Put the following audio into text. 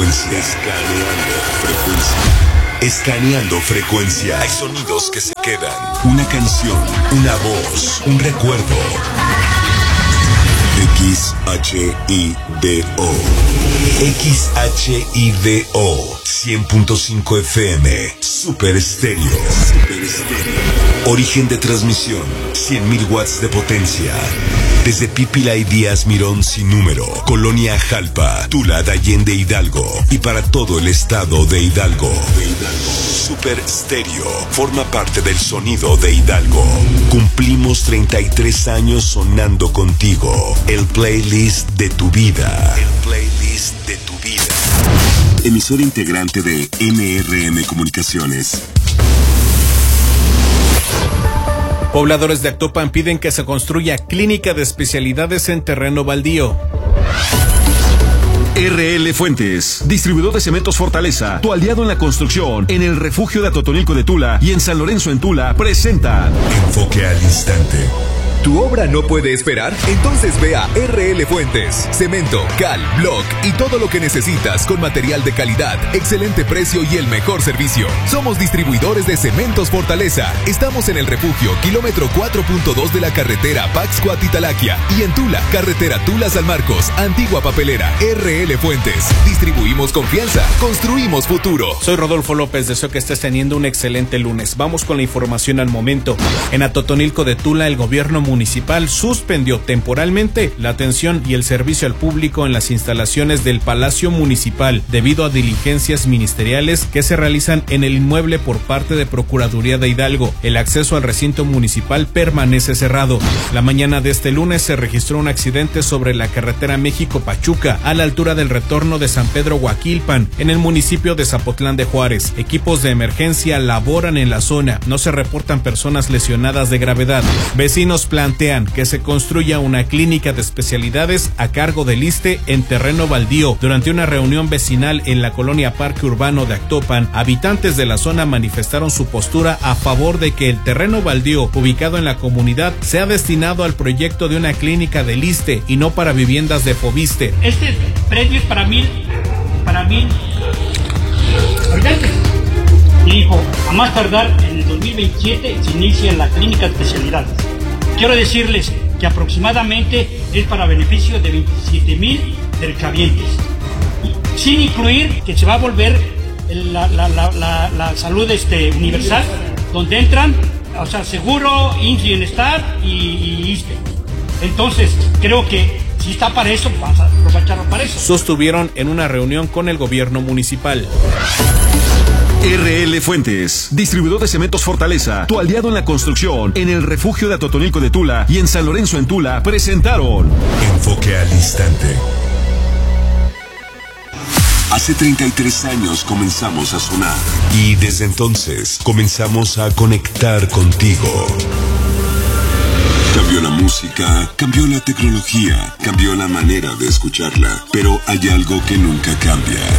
frecuencia. Escaneando frecuencia. Hay sonidos que se quedan. Una canción, una voz, un recuerdo. XHIDO. XHIDO 100.5 FM. Super Estéreo. Origen de transmisión 100.000 watts de potencia. Desde Pípila y Díaz Mirón sin número, Colonia Jalpa, Tula de Allende Hidalgo y para todo el estado de Hidalgo. Super Stereo forma parte del sonido de Hidalgo. Cumplimos 33 años sonando contigo. El playlist de tu vida. Emisora integrante de MRM Comunicaciones. Pobladores de Actopan piden que se construya clínica de especialidades en terreno baldío. RL Fuentes, distribuidor de cementos Fortaleza, tu aliado en la construcción, en el refugio de Atotonilco de Tula y en San Lorenzo en Tula, presentan Enfoque al Instante. ¿Tu obra no puede esperar? Entonces ve a RL Fuentes. Cemento, cal, block y todo lo que necesitas con material de calidad, excelente precio y el mejor servicio. Somos distribuidores de Cementos Fortaleza. Estamos en el refugio, kilómetro 4.2 de la carretera Paxcuatitalaquia y en Tula, carretera Tula San Marcos, antigua papelera. RL Fuentes. Distribuimos confianza, construimos futuro. Soy Rodolfo López, deseo que estés teniendo un excelente lunes. Vamos con la información al momento. En Atotonilco de Tula, el gobierno municipal suspendió temporalmente la atención y el servicio al público en las instalaciones del Palacio Municipal debido a diligencias ministeriales que se realizan en el inmueble por parte de Procuraduría de Hidalgo. El acceso al recinto municipal permanece cerrado. La mañana de este lunes se registró un accidente sobre la carretera México-Pachuca a la altura del retorno de San Pedro Huaquilpan en el municipio de Zapotlán de Juárez. Equipos de emergencia laboran en la zona. No se reportan personas lesionadas de gravedad. Vecinos plantean que se construya una clínica de especialidades a cargo del ISSSTE en terreno baldío. Durante una reunión vecinal en la colonia Parque Urbano de Actopan, habitantes de la zona manifestaron su postura a favor de que el terreno baldío ubicado en la comunidad sea destinado al proyecto de una clínica del ISSSTE y no para viviendas de Fobiste. Este predio es para mil habitantes. Y dijo, a más tardar en el 2027 se inicia la clínica de especialidades. Quiero decirles que aproximadamente es para beneficio de 27,000 derechohabientes, sin incluir que se va a volver la salud universal, donde entran, o sea, seguro, IMSS Bienestar y ISSSTE. Entonces, creo que si está para eso, vamos a aprovecharlo para eso. Sostuvieron en una reunión con el gobierno municipal. RL Fuentes, distribuidor de cementos Fortaleza, tu aliado en la construcción, en el refugio de Atotonilco de Tula y en San Lorenzo en Tula, presentaron Enfoque al Instante. Hace 33 años comenzamos a sonar y desde entonces comenzamos a conectar contigo. Cambió la música, cambió la tecnología, cambió la manera de escucharla, pero hay algo que nunca cambia.